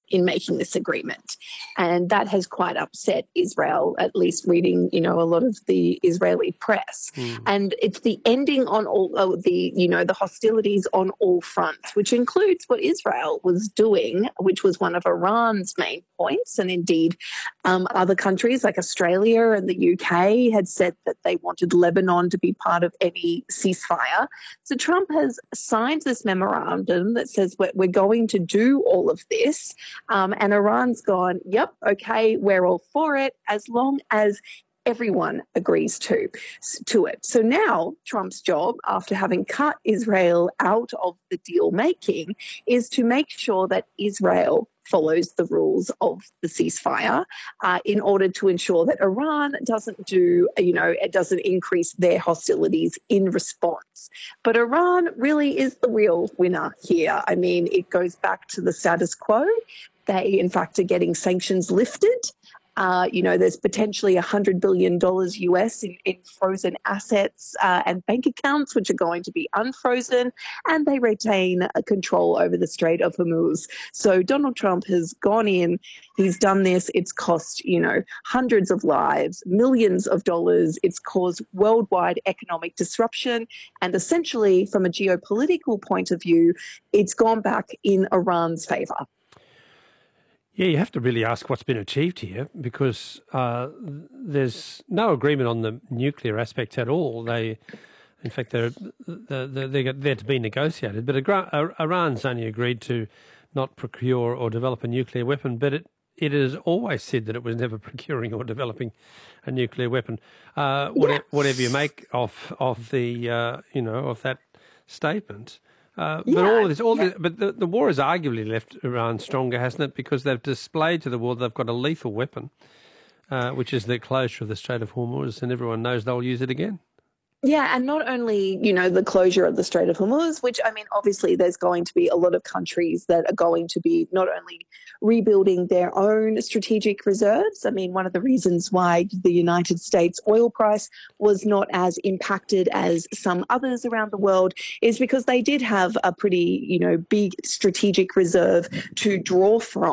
in making this agreement. And that has quite upset Israel, at least reading, a lot of the Israeli press. And it's the ending on all of the hostilities on all fronts, which includes what Israel was doing, which was one of Iran's main points. And indeed, other countries like Australia and the UK had said that they wanted Lebanon to be part of any ceasefire. So Trump has signed this memorandum that says we're going to do all of this. And Iran's gone, yep, okay, we're all for it, as long as everyone agrees to it. So now Trump's job, after having cut Israel out of the deal making, is to make sure that Israel follows the rules of the ceasefire in order to ensure that Iran doesn't it doesn't increase their hostilities in response. But Iran really is the real winner here. I mean, it goes back to the status quo. They, in fact, are getting sanctions lifted. There's potentially $100 billion US in frozen assets and bank accounts, which are going to be unfrozen, and they retain control over the Strait of Hormuz. So Donald Trump has gone in, he's done this, it's cost, hundreds of lives, millions of dollars, it's caused worldwide economic disruption, and essentially, from a geopolitical point of view, it's gone back in Iran's favor. Yeah, you have to really ask what's been achieved here, because there's no agreement on the nuclear aspects at all. They're to be negotiated, but Iran's only agreed to not procure or develop a nuclear weapon, but it has always said that it was never procuring or developing a nuclear weapon. Whatever you make of that statement. But the war has arguably left Iran stronger, hasn't it? Because they've displayed to the world they've got a lethal weapon, which is the closure of the Strait of Hormuz, and everyone knows they'll use it again. Yeah, and not only, the closure of the Strait of Hormuz, which, obviously there's going to be a lot of countries that are going to be not only rebuilding their own strategic reserves. One of the reasons why the United States oil price was not as impacted as some others around the world is because they did have a pretty, big strategic reserve to draw from.